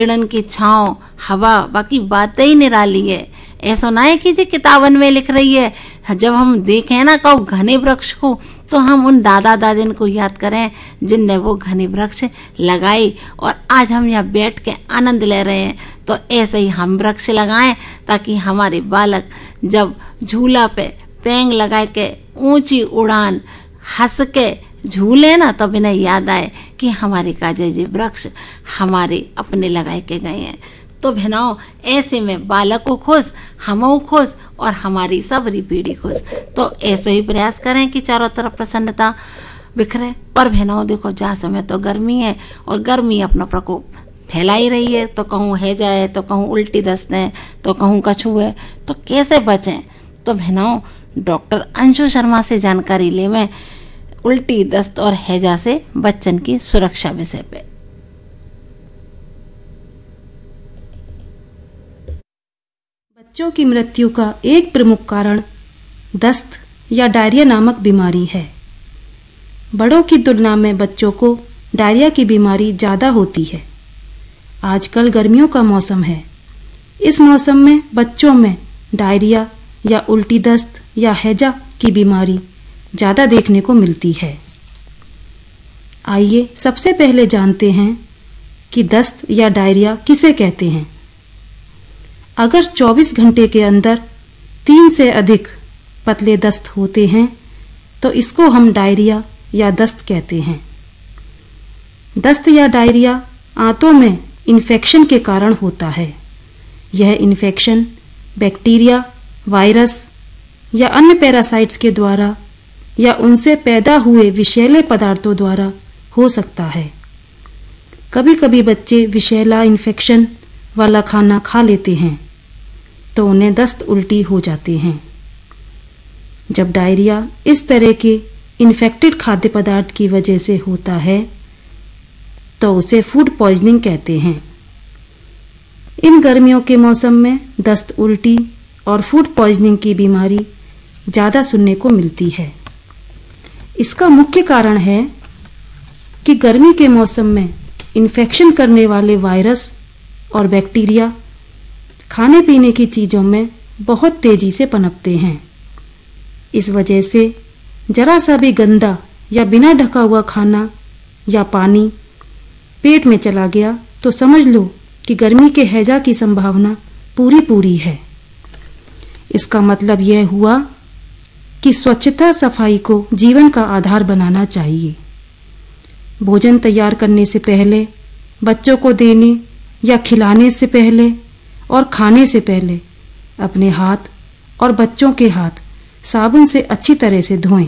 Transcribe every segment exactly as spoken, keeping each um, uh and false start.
पेड़न की छांव, हवा, बाकी बातें ही निराली है। ऐसा ना है कि जी किताबन में लिख रही है। जब हम देखें ना कहूँ घने वृक्ष को, तो हम उन दादा दादिन को याद करें जिनने वो घने वृक्ष लगाई और आज हम यहाँ बैठ के आनंद ले रहे हैं। तो ऐसे ही हम वृक्ष लगाएं ताकि हमारे बालक जब झूला पे पेंग लगा के ऊंची उड़ान हंस के झूले ना, तब इन्हें याद आए कि हमारे काजे जी वृक्ष हमारे अपने लगाए के गए हैं। तो बहनों, ऐसे में बालक को खुश, हम खुश और हमारी सबरी पीढ़ी खुश। तो ऐसे ही प्रयास करें कि चारों तरफ प्रसन्नता बिखरे। पर बहनों देखो, जा समय तो गर्मी है और गर्मी अपना प्रकोप फैला ही रही है। तो कहूँ हैजा है, तो कहूँ उल्टी दस्त है, तो कहूँ कछू है, तो कैसे बचें? तो बहनों, डॉक्टर अंशु शर्मा से जानकारी ले मैं उल्टी दस्त और हैजा से बच्चन की सुरक्षा विषय पे। बच्चों की मृत्यु का एक प्रमुख कारण दस्त या डायरिया नामक बीमारी है। बड़ों की तुलना में बच्चों को डायरिया की बीमारी ज़्यादा होती है। आजकल गर्मियों का मौसम है। इस मौसम में बच्चों में डायरिया या उल्टी दस्त या हैजा की बीमारी ज़्यादा देखने को मिलती है। आइए सबसे पहले जानते हैं कि दस्त या डायरिया किसे कहते हैं। अगर चौबीस घंटे के अंदर तीन से अधिक पतले दस्त होते हैं तो इसको हम डायरिया या दस्त कहते हैं। दस्त या डायरिया आंतों में इन्फेक्शन के कारण होता है। यह इन्फेक्शन बैक्टीरिया, वायरस या अन्य पैरासाइट्स के द्वारा या उनसे पैदा हुए विषैले पदार्थों द्वारा हो सकता है। कभी कभी बच्चे विषैला इन्फेक्शन वाला खाना खा लेते हैं तो उन्हें दस्त उल्टी हो जाते हैं। जब डायरिया इस तरह के इन्फेक्टेड खाद्य पदार्थ की वजह से होता है तो उसे फूड पॉइजनिंग कहते हैं। इन गर्मियों के मौसम में दस्त, उल्टी और फूड पॉइजनिंग की बीमारी ज़्यादा सुनने को मिलती है। इसका मुख्य कारण है कि गर्मी के मौसम में इन्फेक्शन करने वाले वायरस और बैक्टीरिया खाने पीने की चीज़ों में बहुत तेज़ी से पनपते हैं। इस वजह से जरा सा भी गंदा या बिना ढका हुआ खाना या पानी पेट में चला गया तो समझ लो कि गर्मी के हैजा की संभावना पूरी पूरी है। इसका मतलब यह हुआ कि स्वच्छता सफाई को जीवन का आधार बनाना चाहिए। भोजन तैयार करने से पहले, बच्चों को देने या खिलाने से पहले और खाने से पहले अपने हाथ और बच्चों के हाथ साबुन से अच्छी तरह से धोएं।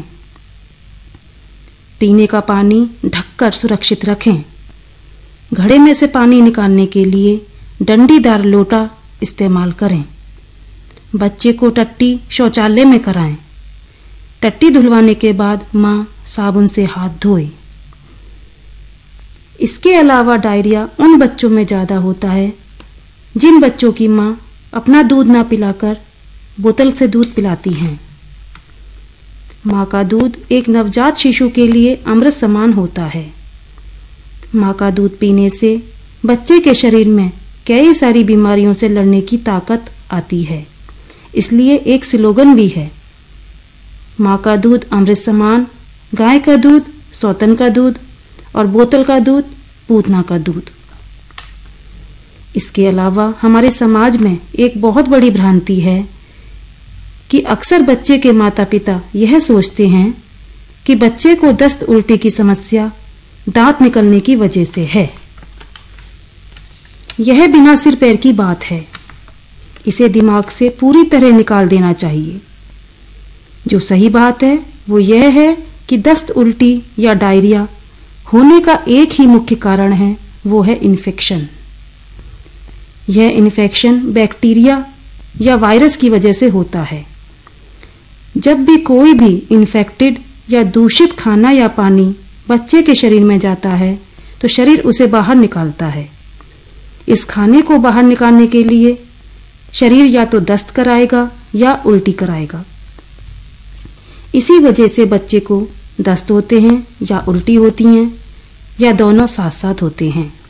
पीने का पानी ढककर सुरक्षित रखें। घड़े में से पानी निकालने के लिए डंडीदार लोटा इस्तेमाल करें। बच्चे को टट्टी शौचालय में कराएं। टट्टी धुलवाने के बाद मां साबुन से हाथ धोए। इसके अलावा डायरिया उन बच्चों में ज़्यादा होता है जिन बच्चों की मां अपना दूध ना पिलाकर बोतल से दूध पिलाती हैं। मां का दूध एक नवजात शिशु के लिए अमृत समान होता है। मां का दूध पीने से बच्चे के शरीर में कई सारी बीमारियों से लड़ने की ताकत आती है। इसलिए एक स्लोगन भी है, मां का दूध अमृत समान, गाय का दूध सौतन का दूध और बोतल का दूध पूतना का दूध। इसके अलावा हमारे समाज में एक बहुत बड़ी भ्रांति है कि अक्सर बच्चे के माता पिता यह सोचते हैं कि बच्चे को दस्त उल्टी की समस्या दांत निकलने की वजह से है। यह बिना सिर पैर की बात है। इसे दिमाग से पूरी तरह निकाल देना चाहिए। जो सही बात है वो यह है कि दस्त, उल्टी या डायरिया होने का एक ही मुख्य कारण है, वो है इन्फेक्शन। यह इन्फेक्शन बैक्टीरिया या वायरस की वजह से होता है। जब भी कोई भी इन्फेक्टेड या दूषित खाना या पानी बच्चे के शरीर में जाता है तो शरीर उसे बाहर निकालता है। इस खाने को बाहर निकालने के लिए शरीर या तो दस्त कराएगा या उल्टी कराएगा। इसी वजह से बच्चे को दस्त होते हैं या उल्टी होती हैं या दोनों साथ साथ होते हैं।